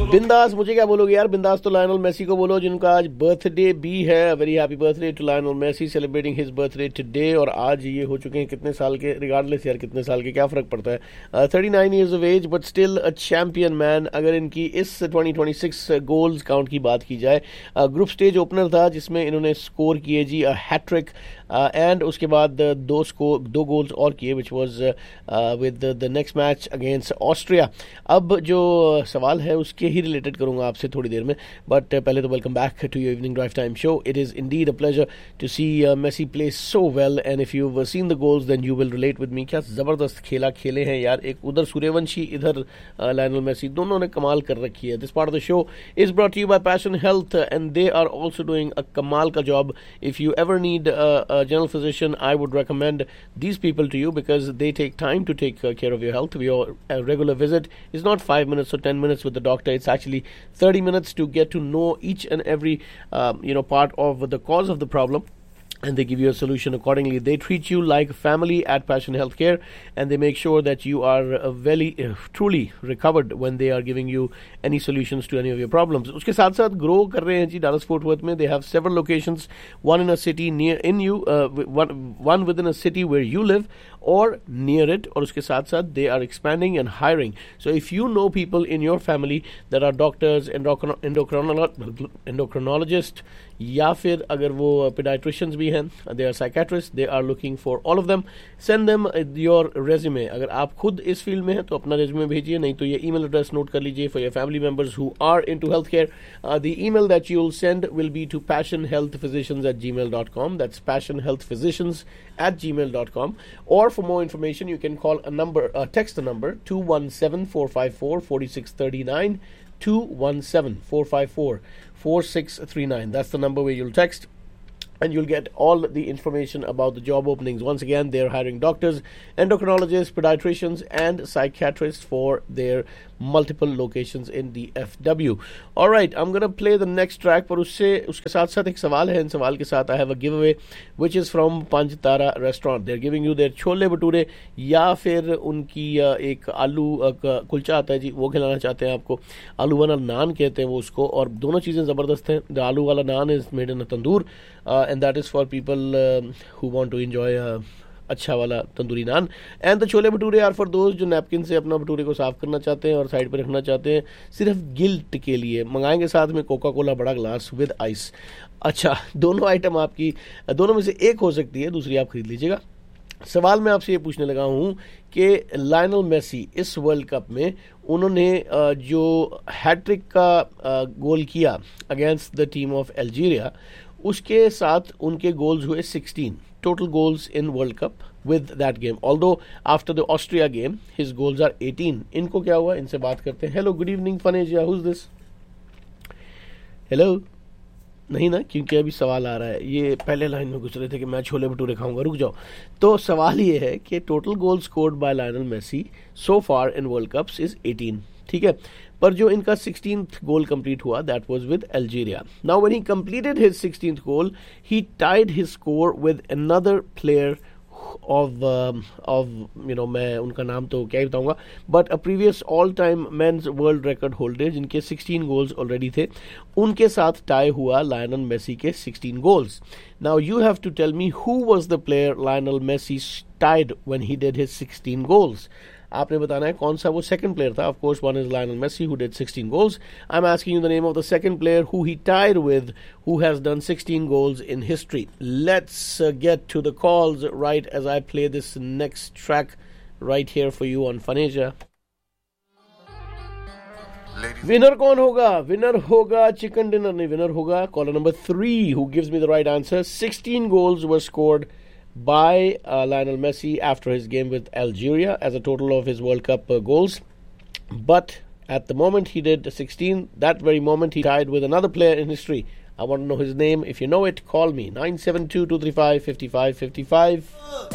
बिंदास मुझे क्या बोलोगे यार, बिंदास तो लायनल मेसी को बोलो जिनका आज बर्थडे भी है. Very happy birthday to Lionel Messi, celebrating his birthday today. और आज ये हो चुके हैं कितने साल के, रिगार्डलेस यार कितने साल के क्या फर्क पड़ता है. 39 years of as but still a champion man. अगर इनकी इस 2026 गोल्स काउंट की बात की जाए, ग्रुप स्टेज ओपनर था जिसमें इन्होंने स्कोर किए जी हैट्रिक एंड उसके बाद दो गोल्स और किए which was with the next match against Austria. अब जो सवाल है उसके ही रिलेटेड करूंगा आपसे थोड़ी देर में, बट पहले तो welcome back to your evening drive time show. It is indeed a pleasure to C Messi play so well and if you seen the goals then you will relate with me. क्या ज़बरदस्त खेले हैं यार. एक उधर सूर्यवंशी, इधर Lionel Messi, दोनों ने कमाल कर रखी है. This part of the show is brought to you bye passion health and they are also doing a कमाल का job. If you ever need general physician, I would recommend these people to you because they take time to take care of your health. A regular visit is not 5 minutes or 10 minutes with the doctor. It's actually 30 minutes to get to know each and every part of the cause of the problem, and they give you a solution accordingly. They treat you like family at Passion Healthcare, and they make sure that you are very truly recovered when they are giving you any solutions to any of your problems. उसके साथ साथ grow कर रहे हैं जी Dallas Fort Worth में. They have several locations, one in a city near in you, one within a city where you live or near it. और उसके साथ साथ they are expanding and hiring. So if you know people in your family that are doctors, endocrinologists, या फिर अगर वो pediatricians भी हैं, they are psychiatrists, they are looking for all of them. Send them your resume. अगर आप खुद इस फील्ड में हैं तो अपना रेज्यूमे भेजिए, नहीं तो ये ईमेल एड्रेस नोट कर लीजिए for your family members who are into healthcare. The email that you'll send will be to passionhealthphysicians@gmail.com. That's passionhealthphysicians@gmail.com. Or for more information, you can call text the number 217-454-4639. 217-454-4639. That's the number where you'll text, and you'll get all the information about the job openings. Once again, they're hiring doctors, endocrinologists, pediatricians, and psychiatrists for their multiple locations in DFW. All right, I'm going to play the next track, पर उसके साथ साथ एक सवाल है. इन सवाल के साथ I have a giveaway which is from Panchtara restaurant. They're giving you their chole bhature या फिर उनकी एक आलू कुलचा आता है जी, वो खिलाना चाहते हैं आपको. आलू वाला नान कहते हैं वो उसको, और दोनों चीज़ें ज़बरदस्त हैं. द आलू वाला नान is made in a tandoor and that is for people who want to enjoy अच्छा वाला तंदूरी नान. And the chole bhature are for दोस्त जो नैपकिन से अपना भटूरे को साफ करना चाहते हैं और साइड पर रखना चाहते हैं सिर्फ गिल्ट के लिए. मंगाएंगे साथ में कोका कोला बड़ा ग्लास विद आइस. अच्छा, दोनों आइटम आपकी, दोनों में से एक हो सकती है, दूसरी आप खरीद लीजिएगा. सवाल मैं आपसे ये पूछने लगा हूँ कि लायनल मेसी इस वर्ल्ड कप में उन्होंने जो हैट्रिक का गोल किया against the team of Algeria, उसके साथ उनके गोल्स हुए 16 total goals in World Cup with that game. Although after the Austria game, his goals are 18. इनको क्या हुआ, इनसे बात करते हैं. Hello, good evening, Faneja. Who's this? Hello? नहीं ना, क्योंकि अभी सवाल आ रहा है. ये पहले लाइन में घुस रहे थे कि मैं छोले भटूरे खाऊंगा, रुक जाओ. तो सवाल ये है कि total goal scored by Lionel Messi so far in world cups is 18. ठीक है, पर जो इनका 16th गोल कंप्लीट हुआ that was with Algeria. Now when he completed his 16th goal he Tide his score with another player of मैं उनका नाम तो क्या ही बताऊंगा, but a previous all time mains world record holder जिनके 16 गोल्स ऑलरेडी थे, उनके साथ टाई हुआ लायनल मेसी के 16 goals. Now you have to tell me who was the player Lionel Messi Tide when he did his 16 goals. आपने बताना है कौन सा वो सेकंड प्लेयर था. Of course one is Lionel Messi who did 16 goals. I am asking you the name of the second player who he tied with, who has done 16 goals in history. Let's get to the calls right as I play this next track right here for you on Faneja. Winner कौन होगा? Winner होगा chicken dinner, नहीं, winner होगा collar number 3 who gives me the right answer. 16 goals were scored by Lionel Messi after his game with Algeria as a total of his World Cup goals. But at the moment he did 16, that very moment he tied with another player in history. I want to know his name. If you know it, call me. 972-235-5555.